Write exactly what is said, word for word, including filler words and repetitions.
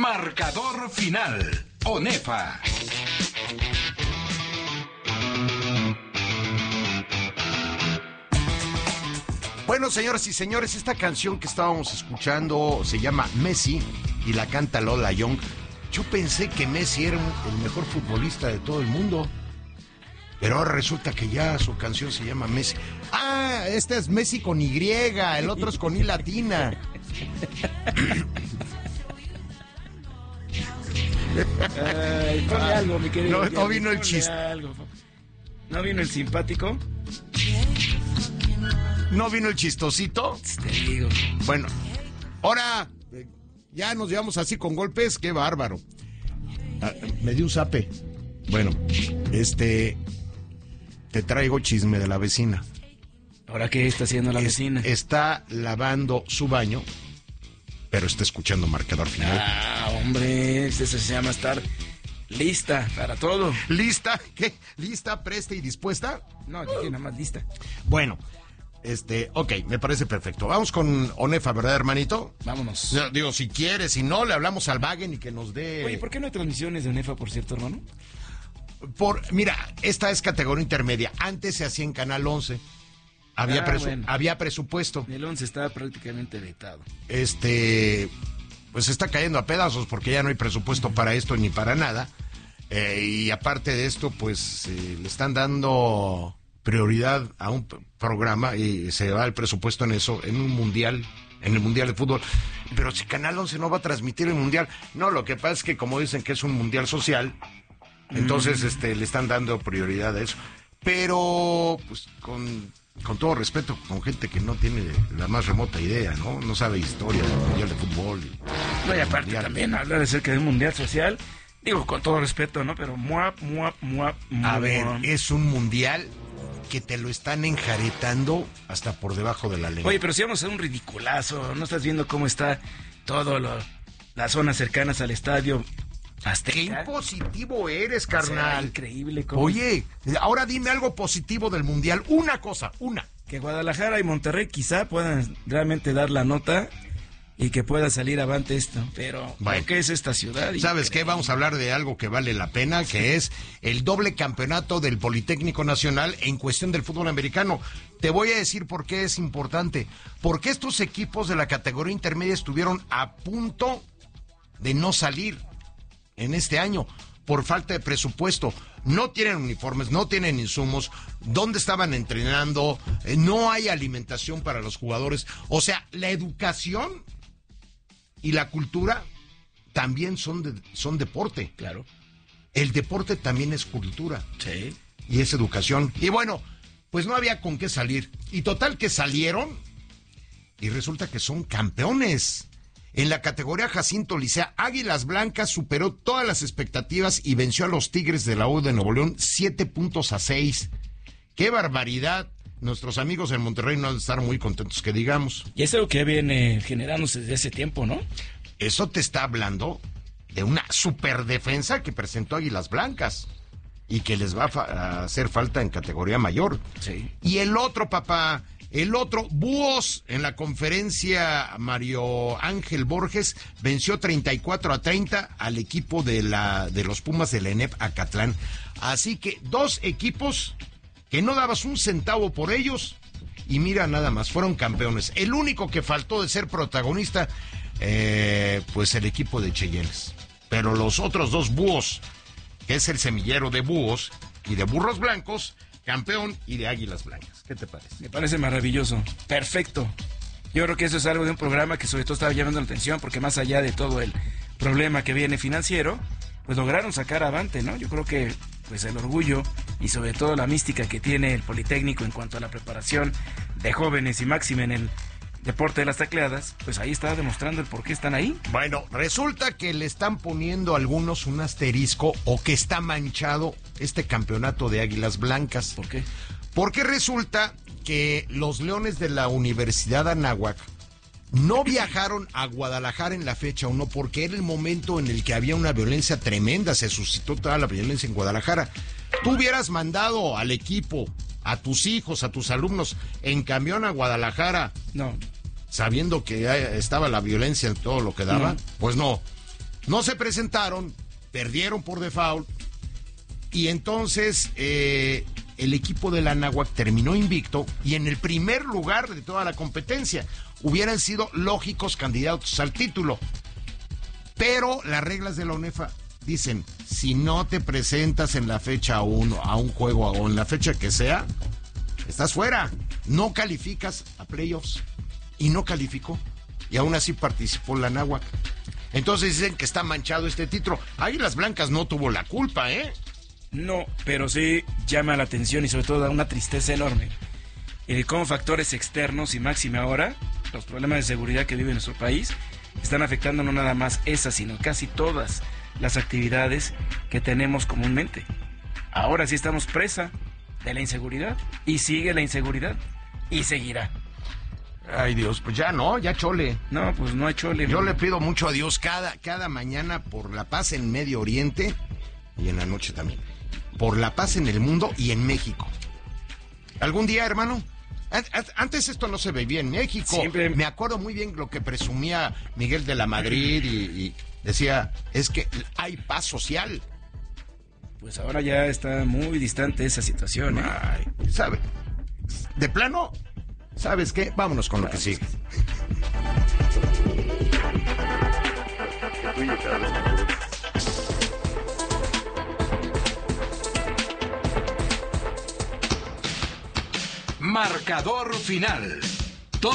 Marcador final. ONEFA. Bueno, señoras y señores, esta canción que estábamos escuchando se llama Messi y la canta Lola Young. Yo pensé que Messi era el mejor futbolista de todo el mundo, pero ahora resulta que ya su canción se llama Messi. Ah, este es Messi con Y, el otro es con I latina. Ay, ponle ah, algo, mi querido. No, no vino el chiste. ¿No vino el simpático? ¿No vino el chistosito? Te digo. Bueno, ahora eh, ya nos llevamos así con golpes, qué bárbaro. Ah, me dio un zape. Bueno, este, te traigo chisme de la vecina. ¿Ahora qué está haciendo la es, vecina? Está lavando su baño, pero está escuchando Marcador Final. Ah, hombre, eso se llama estar lista para todo. ¿Lista? ¿Qué? ¿Lista, presta y dispuesta? No, dije nada más lista. Bueno, este, ok, me parece perfecto. Vamos con ONEFA, ¿verdad, hermanito? Vámonos. No, digo, si quieres, si no, le hablamos al Wagen y que nos dé... Oye, ¿por qué no hay transmisiones de ONEFA, por cierto, hermano? Por, mira, esta es categoría intermedia. Antes se hacía en Canal once. Había, ah, presu- bueno. había presupuesto. El once estaba prácticamente vetado. Este, pues está cayendo a pedazos porque ya no hay presupuesto uh-huh. para esto ni para nada. Eh, y aparte de esto, pues eh, le están dando prioridad a un p- programa y se va el presupuesto en eso, en un mundial, en el mundial de fútbol. Pero si Canal once no va a transmitir el mundial, no, lo que pasa es que como dicen que es un mundial social, entonces mm. este le están dando prioridad a eso. Pero, pues, con... con todo respeto, con gente que no tiene la más remota idea, ¿no? No sabe historia del mundial de fútbol. Y, no, y aparte mundial. También hablar de cerca de un mundial social, digo, con todo respeto, ¿no? Pero muap, muap, muap, muap. A ver, es un mundial que te lo están enjaretando hasta por debajo de la lengua. Oye, pero si vamos a un ridiculazo, ¿no estás viendo cómo está todo lo, las zonas cercanas al estadio Azteca? ¡Qué impositivo eres, carnal! O sea, increíble cómo... Oye, ahora dime algo positivo del mundial. Una cosa, una. Que Guadalajara y Monterrey quizá puedan realmente dar la nota y que pueda salir avante esto. Pero, bueno, ¿qué es esta ciudad? ¿Sabes increíble. qué? Vamos a hablar de algo que vale la pena, que es el doble campeonato del Politécnico Nacional en cuestión del fútbol americano. Te voy a decir por qué es importante. Porque estos equipos de la categoría intermedia estuvieron a punto de no salir en este año por falta de presupuesto. No tienen uniformes, no tienen insumos, dónde estaban entrenando, eh, no hay alimentación para los jugadores. O sea, la educación y la cultura también son de, son deporte. Claro. El deporte también es cultura. Sí. Y es educación. Y bueno, pues no había con qué salir. Y total que salieron y resulta que son campeones. En la categoría Jacinto Licea, Águilas Blancas superó todas las expectativas y venció a los Tigres de la U de Nuevo León siete puntos a seis. ¡Qué barbaridad! Nuestros amigos en Monterrey no han de estar muy contentos, que digamos. Y es algo que viene generándose desde hace tiempo, ¿no? Eso te está hablando de una superdefensa que presentó Águilas Blancas y que les va a, fa- a hacer falta en categoría mayor. Sí. Y el otro, papá... El otro, Búhos, en la conferencia, Mario Ángel Borges venció treinta y cuatro a treinta al equipo de la de los Pumas de la E N E P Acatlán. Así que dos equipos que no dabas un centavo por ellos y mira nada más, fueron campeones. El único que faltó de ser protagonista, eh, pues el equipo de Cheyennes. Pero los otros dos Búhos, que es el semillero de Búhos y de Burros Blancos, campeón y de Águilas Blancas. ¿Qué te parece? Me parece maravilloso. Perfecto. Yo creo que eso es algo de un programa que sobre todo estaba llamando la atención porque más allá de todo el problema que viene financiero, pues lograron sacar avante, ¿no? Yo creo que pues el orgullo y sobre todo la mística que tiene el Politécnico en cuanto a la preparación de jóvenes y máxima en el deporte de las tacleadas, pues ahí está demostrando el por qué están ahí. Bueno, resulta que le están poniendo a algunos un asterisco o que está manchado este campeonato de Águilas Blancas. ¿Por qué? Porque resulta que los Leones de la Universidad Anáhuac no viajaron a Guadalajara en la fecha uno porque era el momento en el que había una violencia tremenda, se suscitó toda la violencia en Guadalajara. Tú hubieras mandado al equipo, a tus hijos, a tus alumnos, en camión a Guadalajara. No. Sabiendo que estaba la violencia en todo lo que daba, no. Pues no. No se presentaron, perdieron por default, y entonces eh, el equipo de la Anáhuac terminó invicto y en el primer lugar de toda la competencia. Hubieran sido lógicos candidatos al título. Pero las reglas de la ONEFA dicen, si no te presentas en la fecha uno a un juego o en la fecha que sea, estás fuera. No calificas a playoffs. Y no calificó. Y aún así participó la Anáhuac. Entonces dicen que está manchado este título. Águilas Blancas no tuvo la culpa, ¿eh? No, pero sí llama la atención y sobre todo da una tristeza enorme. Eh, como factores externos y máxima ahora, los problemas de seguridad que vive nuestro país están afectando no nada más esas, sino casi todas las actividades que tenemos comúnmente. Ahora sí estamos presa de la inseguridad y sigue la inseguridad y seguirá. Ay, Dios, pues ya no, ya chole. No, pues no hay chole. Yo no. le pido mucho a Dios cada, cada mañana por la paz en Medio Oriente y en la noche también. Por la paz en el mundo y en México. ¿Algún día, hermano? Antes esto no se veía en México. Siempre... Me acuerdo muy bien lo que presumía Miguel de la Madrid y, y decía, es que hay paz social. Pues ahora ya está muy distante esa situación, ¿eh? Ay, ¿sabe? De plano, ¿sabes qué? Vámonos con lo que sigue. Marcador final.